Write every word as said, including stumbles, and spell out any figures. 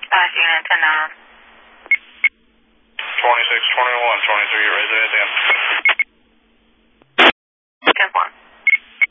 Dispatch unit ten hour. twenty-six twenty-one, twenty-three, resident in.